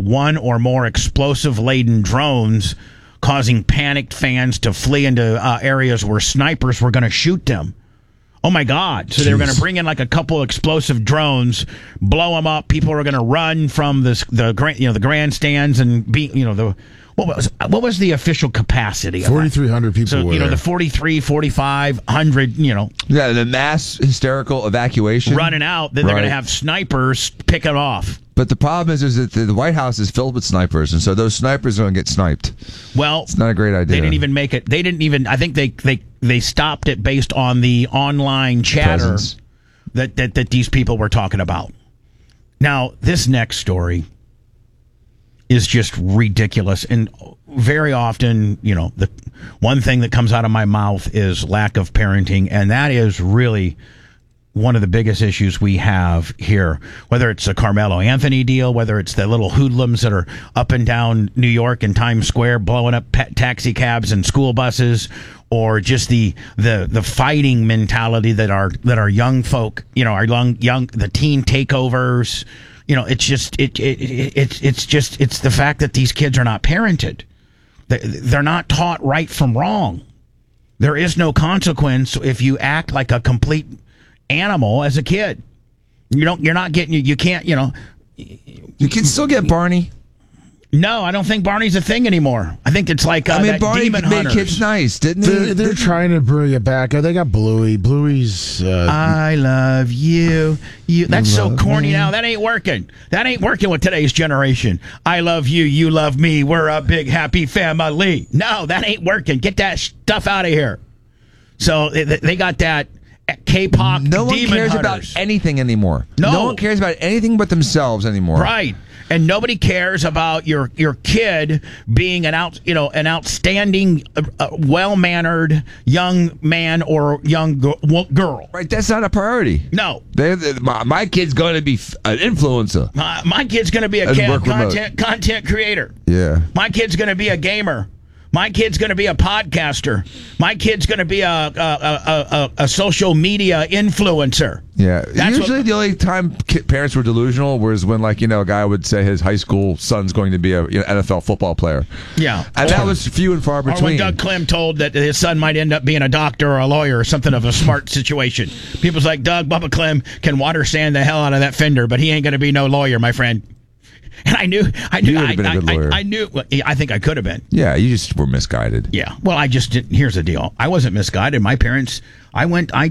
one or more explosive-laden drones, causing panicked fans to flee into areas where snipers were going to shoot them. Oh, my God. So they were going to bring in like a couple explosive drones, blow them up. People were going to run from the grandstands and be, what was the official capacity? 4,300 people. So, the 43, 4,500, Yeah, the mass hysterical evacuation. running out, then they're going to have snipers pick it off. But the problem is that the White House is filled with snipers, and so those snipers are going to get sniped. Well, it's not a great idea. They didn't even make it. They didn't even. I think they stopped it based on the online chatter that these people were talking about. Now, this next story is just ridiculous, and very often, the one thing that comes out of my mouth is lack of parenting, and that is really one of the biggest issues we have here, whether it's the Carmelo Anthony deal, whether it's the little hoodlums that are up and down New York and Times Square blowing up taxi cabs and school buses, or just the fighting mentality that our young folk, our young the teen takeovers. It's the fact that these kids are not parented. They're not taught right from wrong. There is no consequence if you act like a complete animal as a kid. You can't. You can still get Barney. No, I don't think Barney's a thing anymore. I think it's like Barney Demon made Hunters. kids nice, didn't he? They're trying to bring it back. They got Bluey. Bluey's. I love you. That's so corny now. That ain't working. That ain't working with today's generation. I love you. You love me. We're a big happy family. No, that ain't working. Get that stuff out of here. So they got that. K-pop. No one Demon cares Hunters. about anything anymore. No one cares about anything but themselves anymore. Right. And nobody cares about your kid being an outstanding, well-mannered young man or young girl. Right. That's not a priority. No. My kid's going to be an influencer. My kid's going to be a content creator. Yeah. My kid's going to be a gamer. My kid's going to be a podcaster. My kid's going to be a social media influencer. Yeah. Usually the only time parents were delusional was when, a guy would say his high school son's going to be a NFL football player. Yeah. And that was few and far between. Or when Doug Clem told that his son might end up being a doctor or a lawyer or something of a smart situation. People's like, Bubba Clem can water sand the hell out of that fender, but he ain't going to be no lawyer, my friend. And I knew. You would have been a good lawyer. I knew. I think I could have been. Yeah, you just were misguided. Yeah. Well, I just didn't. Here's the deal. I wasn't misguided. My parents. I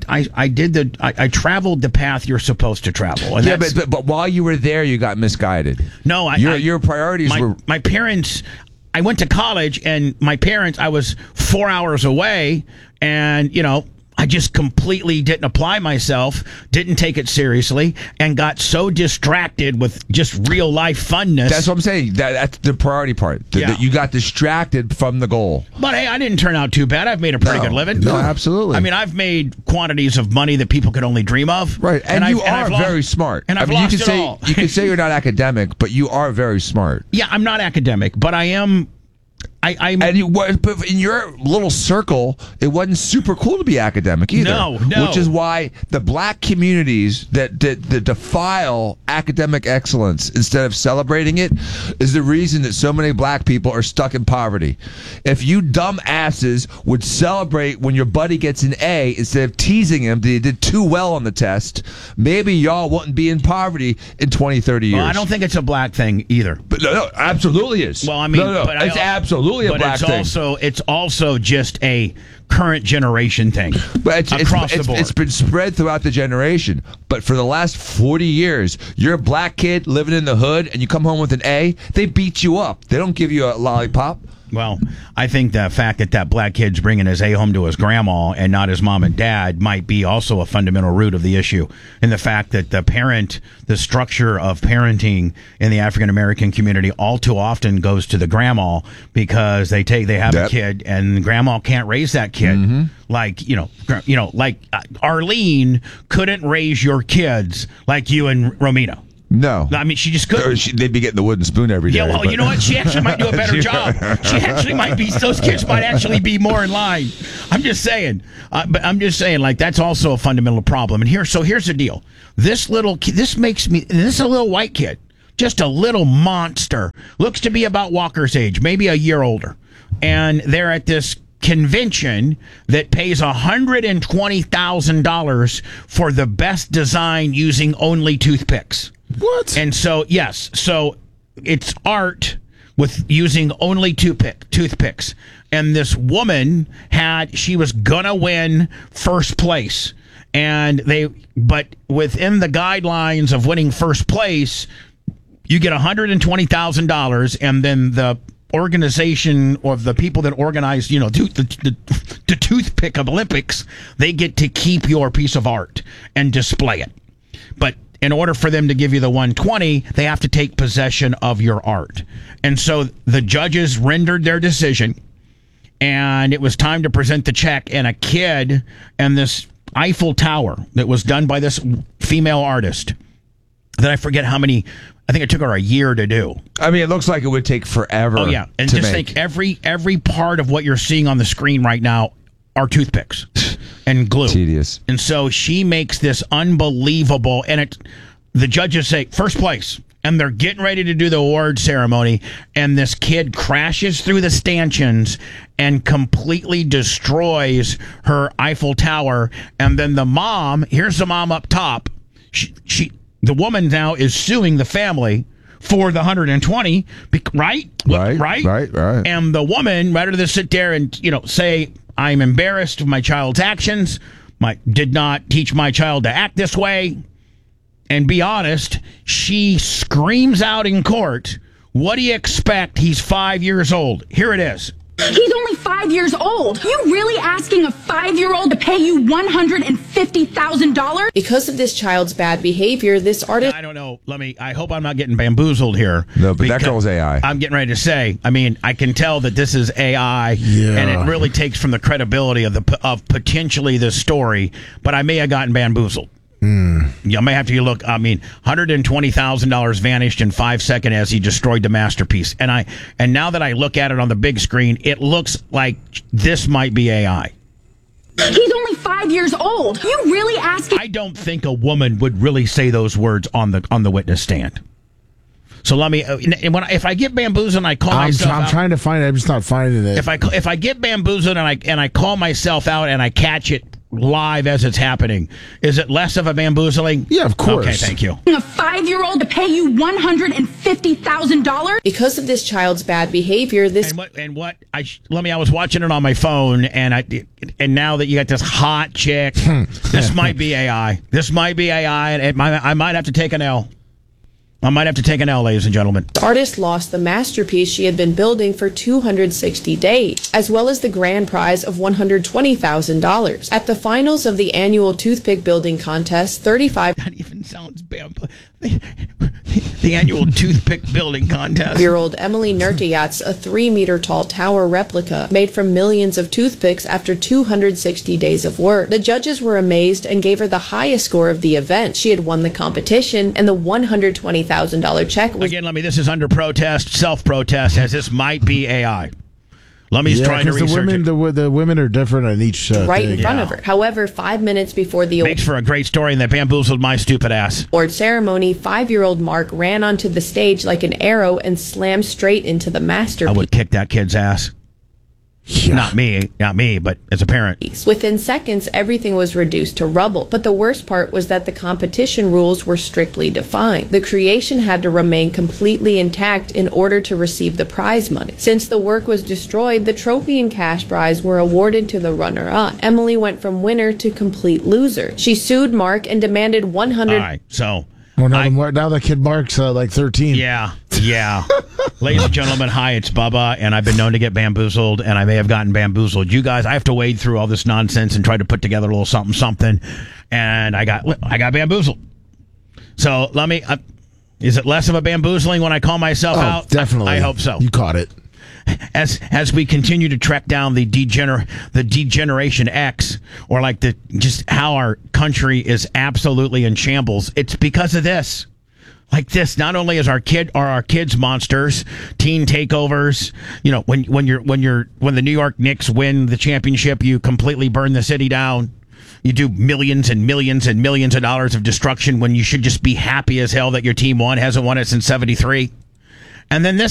traveled the path you're supposed to travel. And but while you were there, you got misguided. No, your priorities were. My parents. I went to college, and my parents. I was 4 hours away, and I just completely didn't apply myself, didn't take it seriously, and got so distracted with just real life funness. That's what I'm saying. That's the priority part. That you got distracted from the goal. But hey, I didn't turn out too bad. I've made a pretty good living. No, absolutely. I mean, I've made quantities of money that people could only dream of. Right, and you are very smart. And I've lost it all. You can say you're not academic, but you are very smart. Yeah, I'm not academic, but I am. But in your little circle, it wasn't super cool to be academic either. No. Which is why the black communities that defile academic excellence instead of celebrating it is the reason that so many black people are stuck in poverty. If you dumb asses would celebrate when your buddy gets an A instead of teasing him that he did too well on the test, maybe y'all wouldn't be in poverty in 20, 30 years. Well, I don't think it's a black thing either. But no, absolutely is. Well, I mean, it's absolutely a black thing. It's also just a current generation thing. But across the board. It's been spread throughout the generation. But for the last 40 years, you're a black kid living in the hood, and you come home with an A, they beat you up. They don't give you a lollipop. Well, I think the fact that black kid's bringing his A home to his grandma and not his mom and dad might be also a fundamental root of the issue. And the fact that the structure of parenting in the African American community all too often goes to the grandma because they have a kid and grandma can't raise that kid. Mm-hmm. Like Arlene couldn't raise your kids like you and Romina. No. I mean, she just couldn't. They'd be getting the wooden spoon every day. Yeah, well, you know what? She actually might do a better job. She actually might be, those kids might actually be more in line. I'm just saying. But I'm just saying, that's also a fundamental problem. And here's the deal. This is a little white kid. just a little monster. Looks to be about Walker's age, maybe a year older. And they're at this convention that pays $120,000 for the best design using only toothpicks. What? And so, yes, so it's art with using only toothpicks. And this woman she was gonna win first place. But within the guidelines of winning first place, you get $120,000, and then the organization or the people that organize, the toothpick Olympics, they get to keep your piece of art and display it. But in order for them to give you the 120, they have to take possession of your art. And so the judges rendered their decision, and it was time to present the check, and a kid and this Eiffel Tower that was done by this female artist that I forget how many. I think it took her a year to do. I mean, it looks like it would take forever. Oh yeah, and just think every part of what you're seeing on the screen right now are toothpicks and glue. Tedious. And so she makes this unbelievable, and the judges say first place, and they're getting ready to do the award ceremony, and this kid crashes through the stanchions and completely destroys her Eiffel Tower. And then here's the mom up top. The woman now is suing the family for the 120, right? Right. And the woman, rather than sit there and say, I'm embarrassed of my child's actions, did not teach my child to act this way, and be honest, she screams out in court, what do you expect? He's 5 years old. Here it is. He's only 5 years old. You really asking a 5-year-old to pay you $150,000? Because of this child's bad behavior, this artist... I don't know. I hope I'm not getting bamboozled here. No, but that girl's AI. I'm getting ready to say, I can tell that this is AI, and it really takes from the credibility of potentially this story, but I may have gotten bamboozled. You may have to look. $120,000 vanished in 5 seconds as he destroyed the masterpiece. And now that I look at it on the big screen, it looks like this might be AI. He's only 5 years old. You really asking? I don't think a woman would really say those words on the witness stand. So let me. If I get bamboozled and I call myself out, I'm trying to find it. I'm just not finding it. If I get bamboozled and I call myself out and I catch it live as it's happening, is it less of a bamboozling? Yeah, of course. Okay, thank you. A 5-year-old to pay you $150,000? Because of this child's bad behavior, this... I was watching it on my phone, and now that you got this hot chick, this might be AI. This might be AI, and I might have to take an L. I might have to take an L, ladies and gentlemen. The artist lost the masterpiece she had been building for 260 days, as well as the grand prize of $120,000. At the finals of the annual toothpick building contest, 35... That even sounds bad. The annual toothpick building contest. Year-old Emily Nerteyat's a 3-meter-tall tower replica made from millions of toothpicks after 260 days of work. The judges were amazed and gave her the highest score of the event. She had won the competition, and the $120,000 check was... Again, this is under protest, self-protest, as this might be AI. Lummy's trying to research it. The women are different on each right thing. in front of her. However, 5 minutes before the makes for a great story, and that bamboozled my stupid ass. award ceremony, 5-year-old Mark ran onto the stage like an arrow and slammed straight into the masterpiece. I would kick that kid's ass. Yeah. Not me, but as a parent. Within seconds, everything was reduced to rubble. But the worst part was that the competition rules were strictly defined. The creation had to remain completely intact in order to receive the prize money. Since the work was destroyed, the trophy and cash prize were awarded to the runner-up. Emily went from winner to complete loser. She sued Mark and demanded $100. All right, so... Well, now the kid Mark's like 13. Yeah. Ladies and gentlemen, hi, it's Bubba, and I've been known to get bamboozled, and I may have gotten bamboozled. You guys, I have to wade through all this nonsense and try to put together a little something, and I got bamboozled. So let me. Is it less of a bamboozling when I call myself out? Definitely. I hope so. You caught it. As we continue to track down the degeneration X, or just how our country is absolutely in shambles, it's because of this. Like this, not only is our kids monsters, teen takeovers. When the New York Knicks win the championship, you completely burn the city down. You do millions and millions and millions of dollars of destruction when you should just be happy as hell that your team won. Hasn't won it since '73. And then this